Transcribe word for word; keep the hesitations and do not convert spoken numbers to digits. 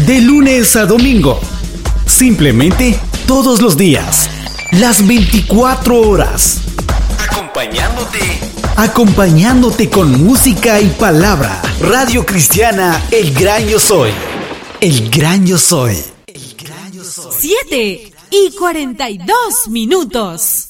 De lunes a domingo. Simplemente todos los días. Las veinticuatro horas. Acompañándote. Acompañándote con música y palabra. Radio Cristiana El Gran Yo Soy. El Gran Yo Soy. El Gran Yo Soy. Siete y cuarenta y dos minutos.